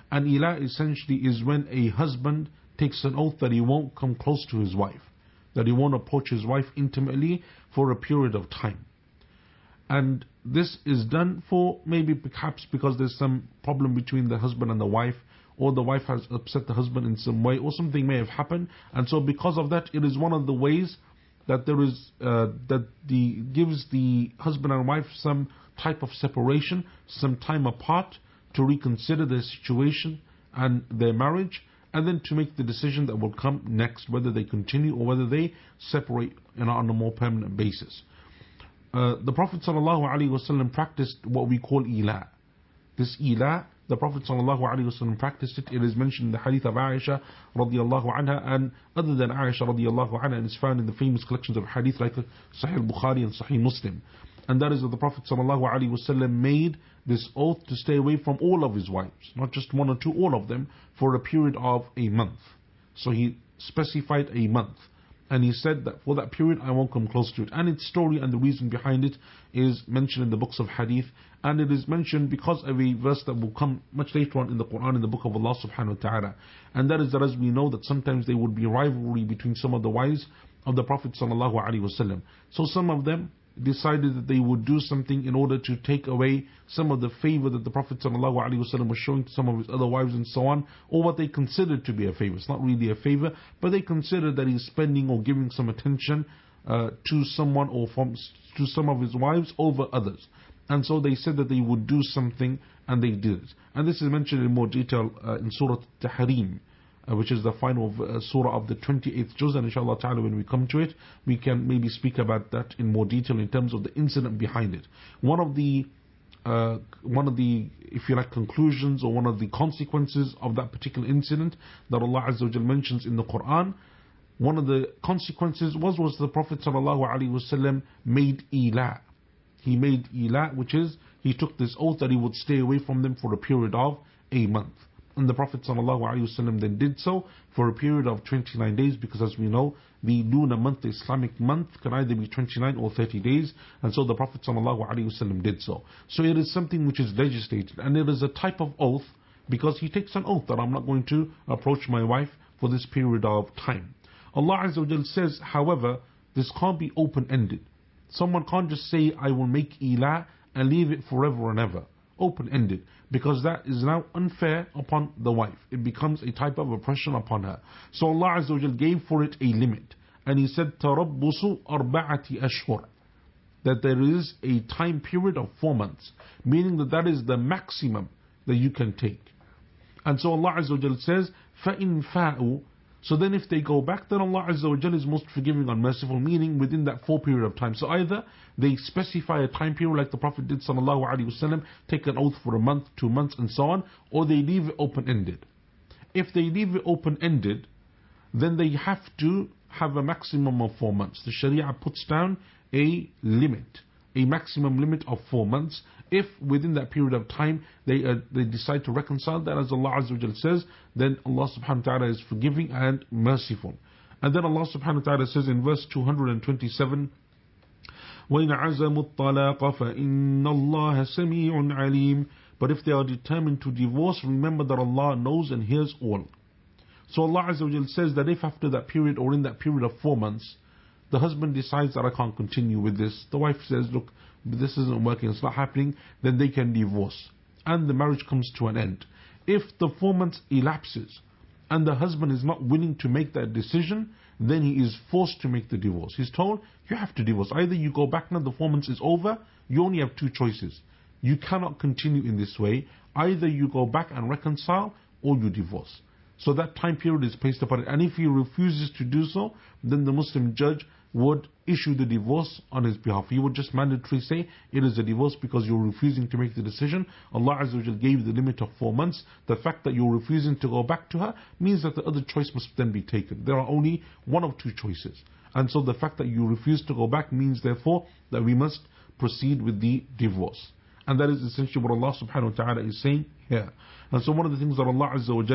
And ila essentially is when a husband takes an oath that he won't come close to his wife, that he won't approach his wife intimately for a period of time. And this is done for maybe perhaps because there's some problem between the husband and the wife, or the wife has upset the husband in some way, or something may have happened. And so because of that, it is one of the ways that there is gives the husband and wife some type of separation, some time apart to reconsider their situation and their marriage, and then to make the decision that will come next, whether they continue or whether they separate on a more permanent basis. The Prophet ﷺ practiced what we call ila. This ila, the Prophet ﷺ practiced it. It is mentioned in the hadith of Aisha radiallahu anha, and other than Aisha radiallahu anha, and it's found in the famous collections of hadith like Sahih Bukhari and Sahih Muslim. And that is that the Prophet ﷺ made this oath to stay away from all of his wives, not just one or two, all of them, for a period of a month. So he specified a month. And he said that for that period I won't come close to it. And its story and the reason behind it is mentioned in the books of hadith. And it is mentioned because of a verse that will come much later on in the Quran, in the book of Allah subhanahu wa ta'ala. And that is that, as we know, that sometimes there would be rivalry between some of the wives of the Prophet sallallahu alaihi wasallam. So some of them decided that they would do something in order to take away some of the favor that the Prophet ﷺ was showing to some of his other wives and so on, or what they considered to be a favor. It's not really a favor, but they considered that he's spending or giving some attention to someone or to some of his wives over others. And so they said that they would do something, and they did it. And this is mentioned in more detail in Surah Tahrim, which is the final surah of the 28th juz, and inshallah ta'ala when we come to it, we can maybe speak about that in more detail in terms of the incident behind it. One of the, if you like, conclusions or one of the consequences of that particular incident that Allah Azza wa Jal mentions in the Quran, one of the consequences was the Prophet sallallahu alaihi wasallam made ila. He made ila, which is he took this oath that he would stay away from them for a period of a month. And the Prophet ﷺ then did so for a period of 29 days, because as we know, the lunar month, the Islamic month, can either be 29 or 30 days, and so the Prophet ﷺ did so. So it is something which is legislated, and it is a type of oath, because he takes an oath that I'm not going to approach my wife for this period of time. Allah Azza wa Jal says, however, this can't be open-ended. Someone can't just say, I will make ila and leave it forever and ever. Open-ended, because that is now unfair upon the wife. It becomes a type of oppression upon her. So Allah Azza wa Jal gave for it a limit, and He said تَرَبُّصُ أَرْبَعَةِ أَشْهُرٍ, that there is a time period of 4 months, meaning that is the maximum that you can take. And so Allah Azza wa Jal says فَإِن فَاءُوا, so then if they go back, then Allah Azza wa Jal is most forgiving and merciful, meaning within that 4 period of time. So either they specify a time period like the Prophet did sallallahu alaihi wasallam, take an oath for a month, 2 months and so on, or they leave it open-ended. If they leave it open-ended, then they have to have a maximum of 4 months. The Sharia puts down a limit, a maximum limit of 4 months. If within that period of time they decide to reconcile, that as Allah Azza wa Jal says, then Allah subhanahu wa ta'ala is forgiving and merciful. And then Allah subhanahu wa ta'ala says in verse 227, وَإِنْ عَزَمُوا الطَّلَاقَ فَإِنَّ اللَّهَ سَمِيعٌ عَلِيمٌ, but if they are determined to divorce, remember that Allah knows and hears all. So Allah Azza wa Jal says that if after that period or in that period of 4 months, the husband decides that I can't continue with this, the wife says, look, this isn't working, it's not happening, then they can divorce. And the marriage comes to an end. If the 4 months elapses and the husband is not willing to make that decision, then he is forced to make the divorce. He's told, you have to divorce. Either you go back now, the 4 months is over, you only have 2 choices. You cannot continue in this way. Either you go back and reconcile, or you divorce. So that time period is placed upon it. And if he refuses to do so, then the Muslim judge would issue the divorce on his behalf. He would just mandatorily say, it is a divorce because you're refusing to make the decision. Allah Azza wa Jal gave the limit of 4 months. The fact that you're refusing to go back to her means that the other choice must then be taken. There are only one of 2 choices. And so the fact that you refuse to go back means therefore that we must proceed with the divorce. And that is essentially what Allah subhanahu wa ta'ala is saying here. And so one of the things that Allah Azza wa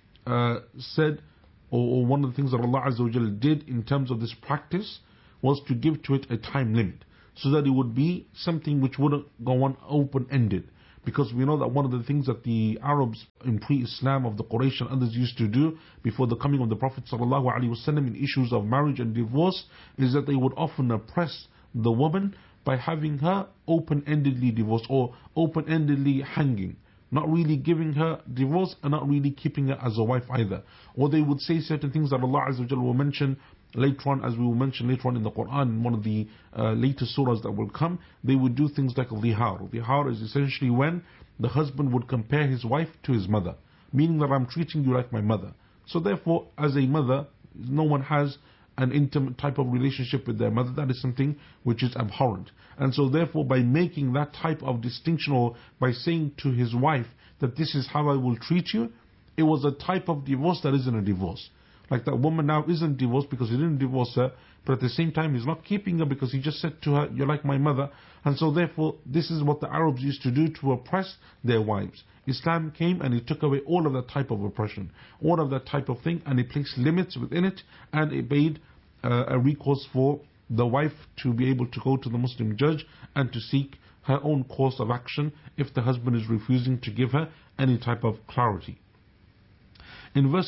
Jal said, or one of the things that Allah Azza wa Jal did in terms of this practice, was to give to it a time limit, so that it would be something which wouldn't go on open-ended. Because we know that one of the things that the Arabs in pre-Islam of the Quraysh and others used to do before the coming of the Prophet ﷺ in issues of marriage and divorce is that they would often oppress the woman by having her open-endedly divorced or open-endedly hanging. Not really giving her divorce and not really keeping her as a wife either. Or they would say certain things that Allah Azza wa Jalla will mention later on, as we will mention later on in the Quran, in one of the later surahs that will come. They would do things like dhihar. Dhihar is essentially when the husband would compare his wife to his mother, meaning that I'm treating you like my mother. So therefore, as a mother, no one has an intimate type of relationship with their mother. That is something which is abhorrent. And so therefore, by making that type of distinction, or by saying to his wife that this is how I will treat you, it was a type of divorce that isn't a divorce. Like that woman now isn't divorced because he didn't divorce her, but at the same time he's not keeping her because he just said to her, you're like my mother. And so therefore, this is what the Arabs used to do to oppress their wives. Islam came and it took away all of that type of oppression, all of that type of thing, and it placed limits within it, and it made a recourse for the wife to be able to go to the Muslim judge and to seek her own course of action if the husband is refusing to give her any type of clarity. In verse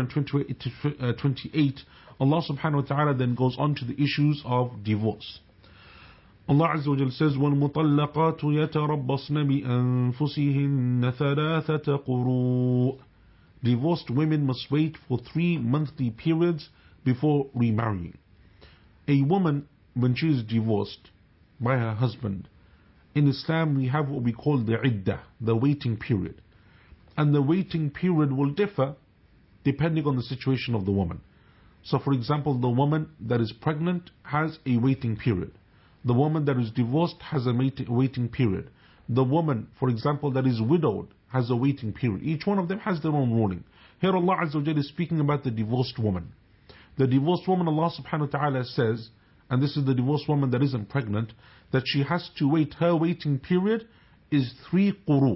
228, Allah subhanahu wa ta'ala then goes on to the issues of divorce. Allah Azza wa Jal says, وَالْمُطَلَّقَاتُ يَتَرَبَّصْنَ بِأَنفُسِهِنَّ ثَلَاثَةَ قُرُوءٍ. Divorced women must wait for 3 monthly periods before remarrying. A woman, when she is divorced by her husband, in Islam we have what we call the iddah, the waiting period. And the waiting period will differ depending on the situation of the woman. So for example, the woman that is pregnant has a waiting period. The woman that is divorced has a waiting period. The woman, for example, that is widowed has a waiting period. Each one of them has their own ruling. Here Allah Azza wa Jalla is speaking about the divorced woman. The divorced woman, Allah subhanahu wa ta'ala says, and this is the divorced woman that isn't pregnant, that she has to wait, her waiting period is 3 quru,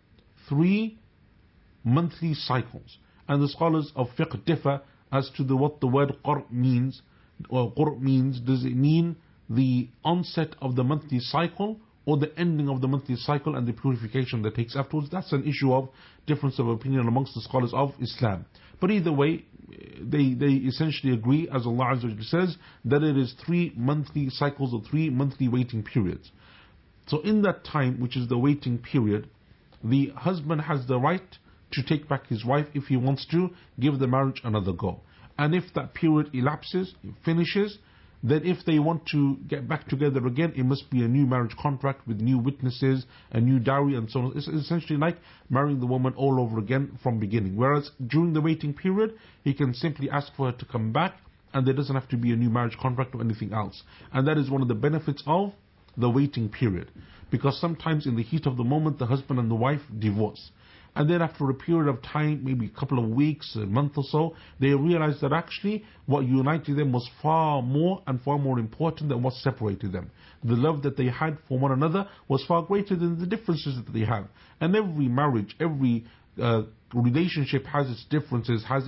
3 monthly cycles. And the scholars of fiqh differ as to what the word qur means. Or qur means, does it mean the onset of the monthly cycle or the ending of the monthly cycle and the purification that takes afterwards? That's an issue of difference of opinion amongst the scholars of Islam. But either way, they essentially agree, as Allah Azza wa Jalla says, that it is 3 monthly cycles or 3 monthly waiting periods. So in that time, which is the waiting period, the husband has the right to take back his wife if he wants to, give the marriage another go. And if that period elapses, finishes, then if they want to get back together again, it must be a new marriage contract with new witnesses, a new dowry and so on. It's essentially like marrying the woman all over again from beginning. Whereas during the waiting period, he can simply ask for her to come back and there doesn't have to be a new marriage contract or anything else. And that is one of the benefits of the waiting period. Because sometimes in the heat of the moment, the husband and the wife divorce. And then after a period of time, maybe a couple of weeks, a month or so, they realized that actually what united them was far more and far more important than what separated them. The love that they had for one another was far greater than the differences that they have. And every marriage, every relationship has its differences, has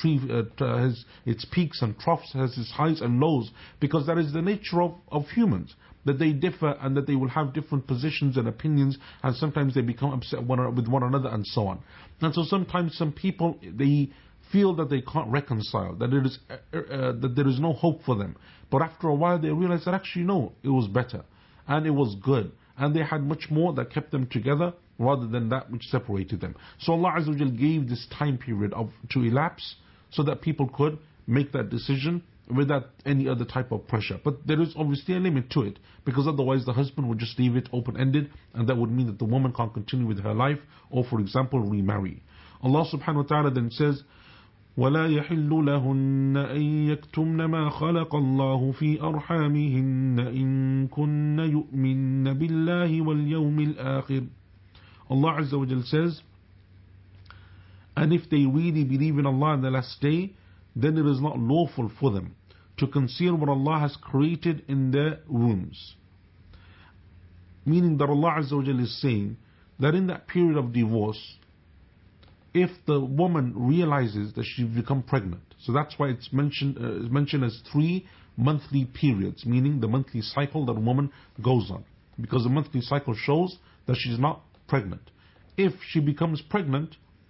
its peaks and troughs, has its highs and lows, because that is the nature of humans, that they differ and that they will have different positions and opinions, and sometimes they become upset with one another and so on. And so sometimes some people, they feel that they can't reconcile, that it is that there is no hope for them. But after a while they realize that actually no, it was better and it was good, and they had much more that kept them together rather than that which separated them. So Allah Azza wa Jal gave this time period to elapse so that people could make that decision without any other type of pressure. But there is obviously a limit to it, because otherwise the husband would just leave it open-ended, and that would mean that the woman can't continue with her life or, for example, remarry. Allah subhanahu wa ta'ala then says, وَلَا يَحِلُّ لَهُنَّ أَن يَكْتُمْنَ مَا خَلَقَ اللَّهُ فِي أَرْحَامِهِنَّ إِن كُنَّ يُؤْمِنَّ بِاللَّهِ وَالْيَوْمِ الْآخِرِ. Allah Azza wa Jal says, and if they really believe in Allah and the last day, then it is not lawful for them to conceal what Allah has created in their wombs. Meaning that Allah Azza wa Jal is saying that in that period of divorce, if the woman realizes that she's become pregnant, so that's why it's mentioned as 3 monthly periods, meaning the monthly cycle that a woman goes on. Because the monthly cycle shows that she's not pregnant. If she becomes pregnant